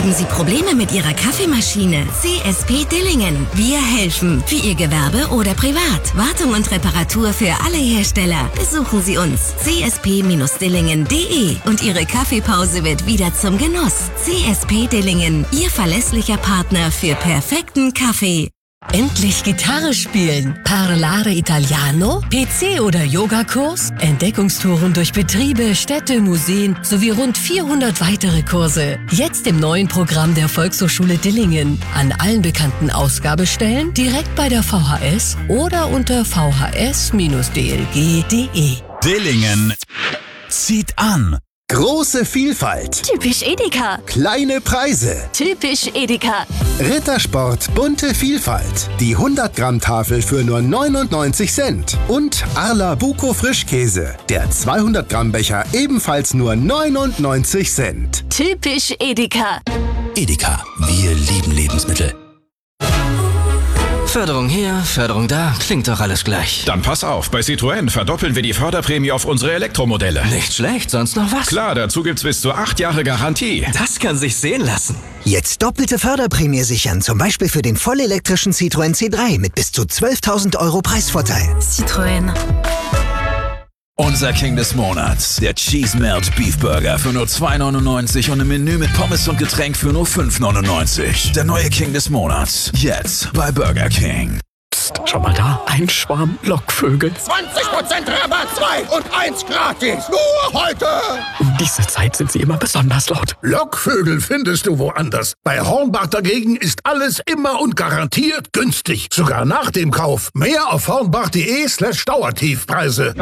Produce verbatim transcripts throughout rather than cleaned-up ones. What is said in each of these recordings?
Haben Sie Probleme mit Ihrer Kaffeemaschine? C S P Dillingen. Wir helfen. Für Ihr Gewerbe oder privat. Wartung und Reparatur für alle Hersteller. Besuchen Sie uns. c s p Dillingen punkt d e und Ihre Kaffeepause wird wieder zum Genuss. C S P Dillingen. Ihr verlässlicher Partner für perfekten Kaffee. Endlich Gitarre spielen. Parlare Italiano, P C- oder Yogakurs, Entdeckungstouren durch Betriebe, Städte, Museen sowie rund vierhundert weitere Kurse. Jetzt im neuen Programm der Volkshochschule Dillingen. An allen bekannten Ausgabestellen, direkt bei der V H S oder unter v h s Bindestrich d l g punkt d e. Dillingen zieht an. Große Vielfalt. Typisch Edeka. Kleine Preise. Typisch Edeka. Rittersport bunte Vielfalt. Die hundert Gramm Tafel für nur neunundneunzig Cent. Und Arla Buko Frischkäse. Der zweihundert Gramm Becher ebenfalls nur neunundneunzig Cent. Typisch Edeka. Edeka, wir lieben Lebensmittel. Förderung hier, Förderung da, klingt doch alles gleich. Dann pass auf, bei Citroën verdoppeln wir die Förderprämie auf unsere Elektromodelle. Nicht schlecht, sonst noch was? Klar, dazu gibt's bis zu acht Jahre Garantie. Das kann sich sehen lassen. Jetzt doppelte Förderprämie sichern, zum Beispiel für den vollelektrischen Citroën C drei mit bis zu zwölftausend Euro Preisvorteil. Citroën. Unser King des Monats, der Cheese Melt Beef Burger für nur zwei neunundneunzig und ein Menü mit Pommes und Getränk für nur fünf neunundneunzig. Der neue King des Monats, jetzt bei Burger King. Psst, schau mal da, ein Schwarm Lockvögel. zwanzig Prozent Rabatt, zwei und eins gratis, nur heute. Um diese Zeit sind sie immer besonders laut. Lockvögel findest du woanders. Bei Hornbach dagegen ist alles immer und garantiert günstig. Sogar nach dem Kauf. Mehr auf hornbach.de slash Dauertiefpreise.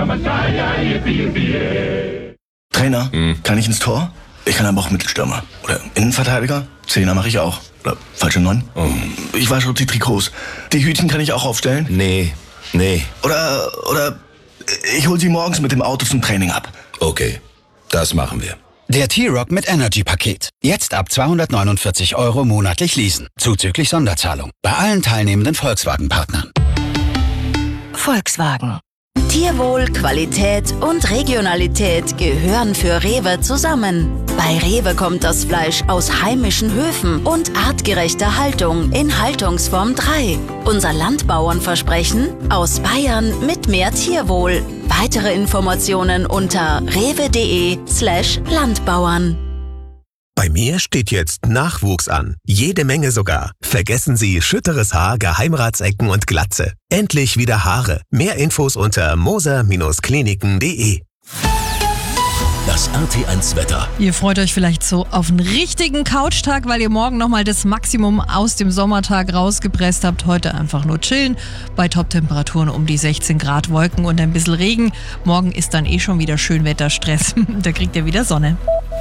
Trainer, hm. kann ich ins Tor? Ich kann aber auch Mittelstürmer. Oder Innenverteidiger? Zehner mache ich auch. Oder falsche Neun? Oh. Ich wasche auch die Trikots. Die Hütchen kann ich auch aufstellen? Nee, nee. Oder, oder ich hol sie morgens mit dem Auto zum Training ab. Okay, das machen wir. Der T-Roc mit Energy-Paket. Jetzt ab zweihundertneunundvierzig Euro monatlich leasen. Zuzüglich Sonderzahlung. Bei allen teilnehmenden Volkswagen-Partnern. Volkswagen. Tierwohl, Qualität und Regionalität gehören für Rewe zusammen. Bei Rewe kommt das Fleisch aus heimischen Höfen und artgerechter Haltung in Haltungsform drei. Unser Landbauernversprechen: aus Bayern mit mehr Tierwohl. Weitere Informationen unter rewe.de slash Landbauern. Bei mir steht jetzt Nachwuchs an. Jede Menge sogar. Vergessen Sie schütteres Haar, Geheimratsecken und Glatze. Endlich wieder Haare. Mehr Infos unter moser Bindestrich kliniken punkt d e. Das R T eins Wetter. Ihr freut euch vielleicht so auf einen richtigen Couchtag, weil ihr morgen nochmal das Maximum aus dem Sommertag rausgepresst habt. Heute einfach nur chillen. Bei Top-Temperaturen um die sechzehn Grad, Wolken und ein bisschen Regen. Morgen ist dann eh schon wieder Schönwetterstress. Da kriegt ihr wieder Sonne.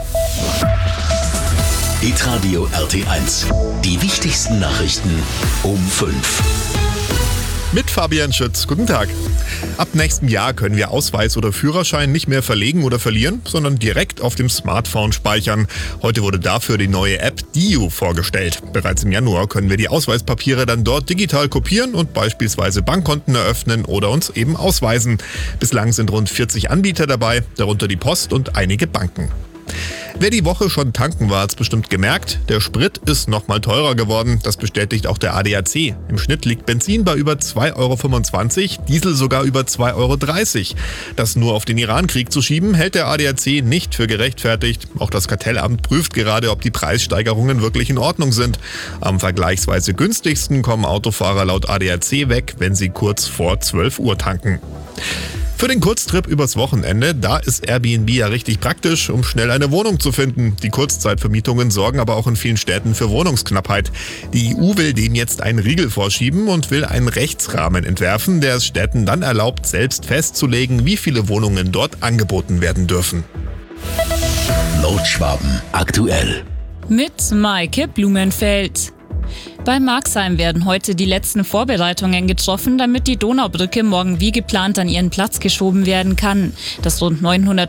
Hitradio R T eins. Die wichtigsten Nachrichten um fünf. Mit Fabian Schütz. Guten Tag. Ab nächstem Jahr können wir Ausweis oder Führerschein nicht mehr verlegen oder verlieren, sondern direkt auf dem Smartphone speichern. Heute wurde dafür die neue App Diu vorgestellt. Bereits im Januar können wir die Ausweispapiere dann dort digital kopieren und beispielsweise Bankkonten eröffnen oder uns eben ausweisen. Bislang sind rund vierzig Anbieter dabei, darunter die Post und einige Banken. Wer die Woche schon tanken war, hat's bestimmt gemerkt. Der Sprit ist nochmal teurer geworden. Das bestätigt auch der A D A C. Im Schnitt liegt Benzin bei über zwei Euro fünfundzwanzig, Diesel sogar über zwei Euro dreißig. Das nur auf den Irankrieg zu schieben, hält der A D A C nicht für gerechtfertigt. Auch das Kartellamt prüft gerade, ob die Preissteigerungen wirklich in Ordnung sind. Am vergleichsweise günstigsten kommen Autofahrer laut A D A C weg, wenn sie kurz vor zwölf Uhr tanken. Für den Kurztrip übers Wochenende, da ist Airbnb ja richtig praktisch, um schnell eine Wohnung zu finden. Die Kurzzeitvermietungen sorgen aber auch in vielen Städten für Wohnungsknappheit. Die E U will dem jetzt einen Riegel vorschieben und will einen Rechtsrahmen entwerfen, der es Städten dann erlaubt, selbst festzulegen, wie viele Wohnungen dort angeboten werden dürfen. Nordschwaben aktuell. Mit Maike Blumenfeld. Bei Marxheim werden heute die letzten Vorbereitungen getroffen, damit die Donaubrücke morgen wie geplant an ihren Platz geschoben werden kann. Das rund neunhundert